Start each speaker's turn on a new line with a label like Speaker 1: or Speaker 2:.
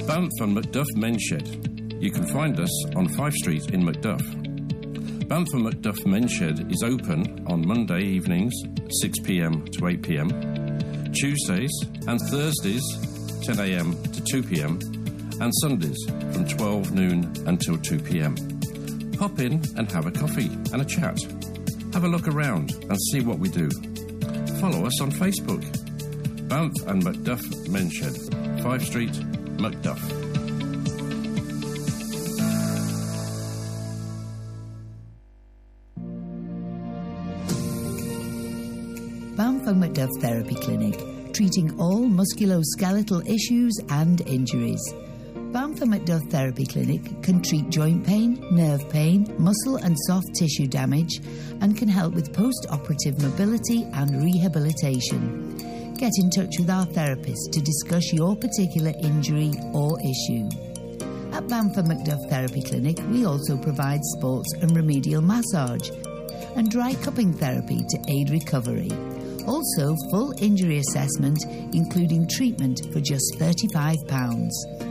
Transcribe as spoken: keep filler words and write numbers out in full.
Speaker 1: Banff and Macduff Men's Shed. You can find us on Fife Street in Macduff. Banff and Macduff Men's Shed is open on Monday evenings, six p m to eight p m, Tuesdays and Thursdays, ten a m to two p m, and Sundays from twelve noon until two p m. Pop in and have a coffee and a chat. Have a look around and see what we do. Follow us on Facebook. Banff and Macduff Men's Shed, Fife Street, Macduff.
Speaker 2: Banff and Macduff Therapy Clinic, treating all musculoskeletal issues and injuries. Banff and Macduff Therapy Clinic can treat joint pain, nerve pain, muscle and soft tissue damage, and can help with post-operative mobility and rehabilitation. Get in touch with our therapist to discuss your particular injury or issue. At Banff and Macduff Therapy Clinic, we also provide sports and remedial massage and dry cupping therapy to aid recovery. Also, full injury assessment, including treatment for just thirty-five pounds.